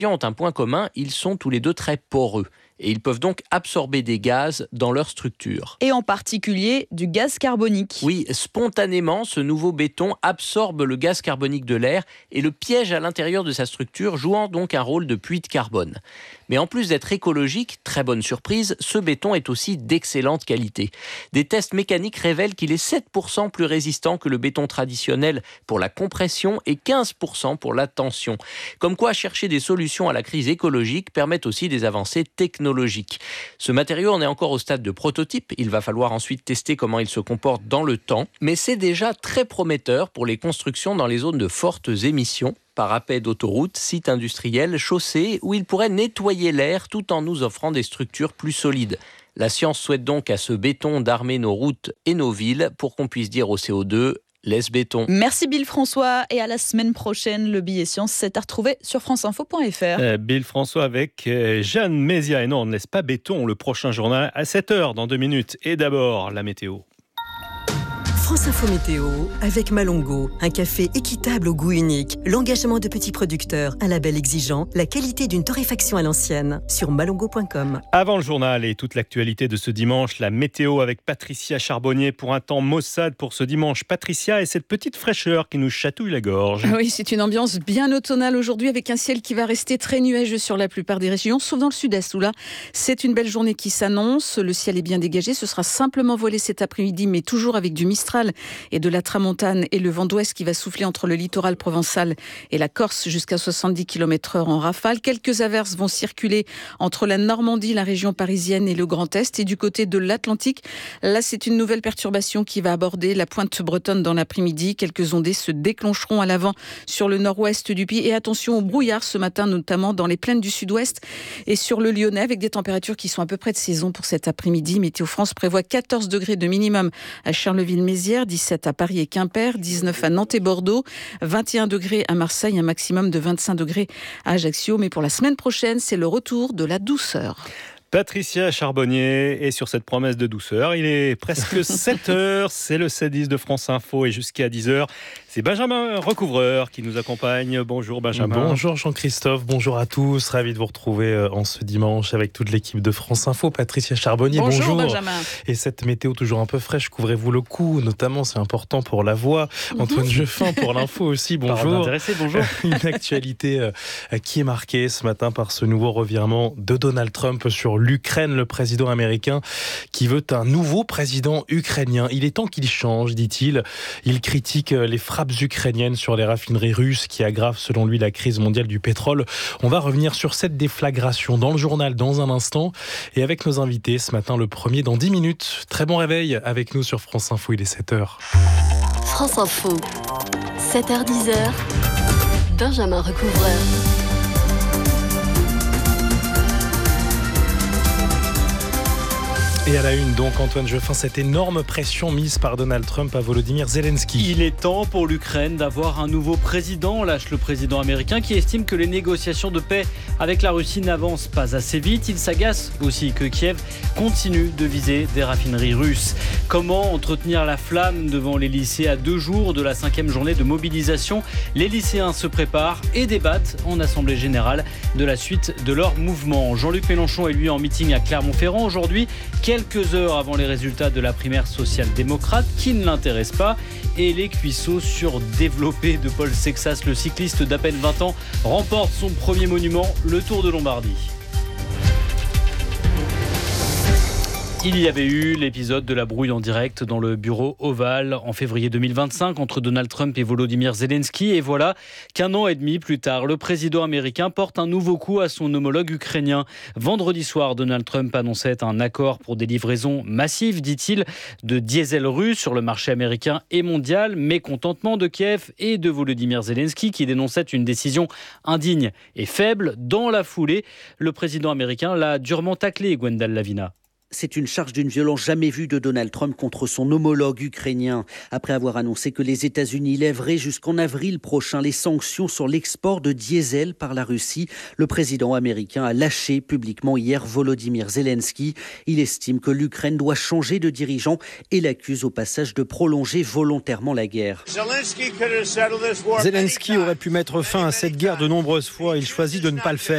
ont un point commun, ils sont tous les deux très poreux. Et ils peuvent donc absorber des gaz dans leur structure. Et en particulier du gaz carbonique. Oui, spontanément, ce nouveau béton absorbe le gaz carbonique de l'air et le piège à l'intérieur de sa structure, jouant donc un rôle de puits de carbone. Mais en plus d'être écologique, très bonne surprise, ce béton est aussi d'excellente qualité. Des tests mécaniques révèlent qu'il est 7% plus résistant que le béton traditionnel pour la compression et 15% pour la tension. Comme quoi, chercher des solutions à la crise écologique permet aussi des avancées technologiques. Ce matériau en est encore au stade de prototype. Il va falloir ensuite tester comment il se comporte dans le temps. Mais c'est déjà très prometteur pour les constructions dans les zones de fortes émissions. Parapets d'autoroute, sites industriels, chaussées, où il pourrait nettoyer l'air tout en nous offrant des structures plus solides. La science souhaite donc à ce béton d'armer nos routes et nos villes pour qu'on puisse dire au CO2 « laisse béton ». Merci Bill François et à la semaine prochaine. Le billet science, c'est à retrouver sur franceinfo.fr. Bill François avec Jeanne Mézia. Et non, on ne laisse pas béton. Le prochain journal à 7h dans 2 minutes. Et d'abord, la météo. France Info Météo avec Malongo, un café équitable au goût unique, l'engagement de petits producteurs, un label exigeant, la qualité d'une torréfaction à l'ancienne, sur malongo.com. Avant le journal et toute l'actualité de ce dimanche, la météo avec Patricia Charbonnier pour un temps maussade pour ce dimanche. Patricia, et cette petite fraîcheur qui nous chatouille la gorge. Oui, c'est une ambiance bien automnale aujourd'hui avec un ciel qui va rester très nuageux sur la plupart des régions, sauf dans le sud-est où là, c'est une belle journée qui s'annonce. Le ciel est bien dégagé, ce sera simplement voilé cet après-midi, mais toujours avec du Mistral et de la tramontane et le vent d'ouest qui va souffler entre le littoral provençal et la Corse jusqu'à 70 km/h en rafale. Quelques averses vont circuler entre la Normandie, la région parisienne et le Grand Est. Et du côté de l'Atlantique, là c'est une nouvelle perturbation qui va aborder la pointe bretonne dans l'après-midi. Quelques ondées se déclencheront à l'avant sur le nord-ouest du pays. Et attention au brouillard ce matin, notamment dans les plaines du sud-ouest et sur le Lyonnais, avec des températures qui sont à peu près de saison pour cet après-midi. Météo France prévoit 14 degrés de minimum à Charleville-Mézières, 17 à Paris et Quimper, 19 à Nantes et Bordeaux, 21 degrés à Marseille, un maximum de 25 degrés à Ajaccio. Mais pour la semaine prochaine, c'est le retour de la douceur. Patricia Charbonnier, et sur cette promesse de douceur, il est presque 7h, c'est le 7-10 de France Info et jusqu'à 10h, c'est Benjamin Recouvreur qui nous accompagne. Bonjour Benjamin. Bonjour Jean-Christophe, bonjour à tous, ravi de vous retrouver en ce dimanche avec toute l'équipe de France Info. Patricia Charbonnier, bonjour. Benjamin. Et cette météo toujours un peu fraîche, couvrez-vous le cou, notamment c'est important pour la voix. Antoine Jeffin pour l'info aussi, bonjour. Bonjour. Une actualité qui est marquée ce matin par ce nouveau revirement de Donald Trump sur l'Ukraine, le président américain qui veut un nouveau président ukrainien. Il est temps qu'il change, dit-il. Il critique les frappes ukrainiennes sur les raffineries russes qui aggravent selon lui la crise mondiale du pétrole. On va revenir sur cette déflagration dans le journal dans un instant et avec nos invités ce matin, le premier dans 10 minutes. Très bon réveil avec nous sur France Info, il est 7h. France Info, 7h-10h, Benjamin Recouvreur. Et à la une, donc, Antoine Jeffin, cette énorme pression mise par Donald Trump à Volodymyr Zelensky. Il est temps pour l'Ukraine d'avoir un nouveau président, lâche le président américain qui estime que les négociations de paix avec la Russie n'avancent pas assez vite. Il s'agace aussi que Kiev continue de viser des raffineries russes. Comment entretenir la flamme devant les lycées à 2 jours de la 5e journée de mobilisation? Les lycéens se préparent et débattent en Assemblée Générale de la suite de leur mouvement. Jean-Luc Mélenchon est lui en meeting à Clermont-Ferrand aujourd'hui, quelques heures avant les résultats de la primaire social-démocrate qui ne l'intéressent pas, et les cuisseaux surdéveloppés de Paul Sexas, le cycliste d'à peine 20 ans, remporte son premier monument, le Tour de Lombardie. Il y avait eu l'épisode de la brouille en direct dans le bureau ovale en février 2025 entre Donald Trump et Volodymyr Zelensky. Et voilà qu'un an et demi plus tard, le président américain porte un nouveau coup à son homologue ukrainien. Vendredi soir, Donald Trump annonçait un accord pour des livraisons massives, dit-il, de diesel russe sur le marché américain et mondial. Mécontentement de Kiev et de Volodymyr Zelensky qui dénonçait une décision indigne et faible. Dans la foulée, le président américain l'a durement taclé, Gwendal Lavina. C'est une charge d'une violence jamais vue de Donald Trump contre son homologue ukrainien. Après avoir annoncé que les États-Unis lèveraient jusqu'en avril prochain les sanctions sur l'export de diesel par la Russie, le président américain a lâché publiquement hier Volodymyr Zelensky. Il estime que l'Ukraine doit changer de dirigeant et l'accuse au passage de prolonger volontairement la guerre. Zelensky aurait pu mettre fin à cette guerre de nombreuses fois. Il choisit de ne pas le faire.